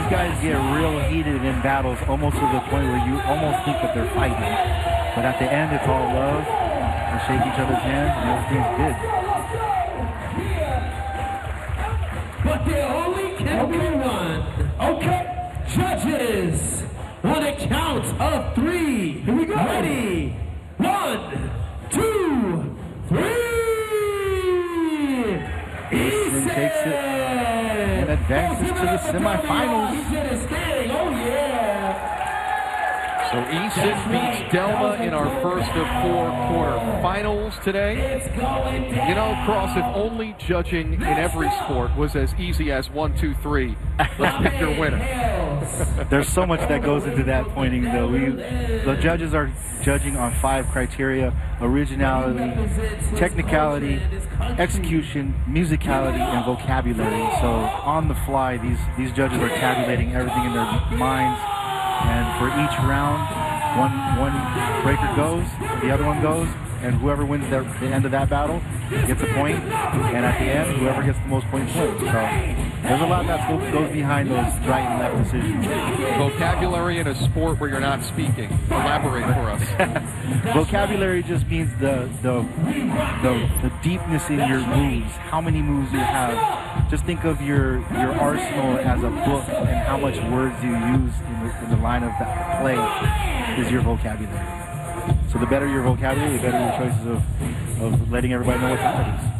guys get real heated in battles, almost to the point where you almost think that they're fighting. But at the end, it's all love. They shake each other's hands, and everything's good. But there only can be one. Okay, judges, on a count of 3. Here we go. Ready? 1, 2, 3. Easton takes it and advances to the semifinals. Oh, yeah. So Easton beats Delma in our first of 4 quarterfinals today. You know, Cross, if only judging in every sport was as easy as 1, 2, 3, let's pick your winner. There's so much that goes into that pointing, though. The judges are judging on 5 criteria: originality, technicality, execution, musicality, and vocabulary. So on the fly, these judges are tabulating everything in their minds. And for each round, one breaker goes, the other one goes, and whoever wins the end of that battle gets a point. And at the end, whoever gets the most points wins. So there's a lot that goes behind those right and left decisions. Vocabulary in a sport where you're not speaking. Elaborate for us. Vocabulary just means the deepness in your moves, how many moves you have. Just think of your arsenal as a book, and how much words you use in the line of that play is your vocabulary. So the better your vocabulary, the better your choices of letting everybody know what time it is.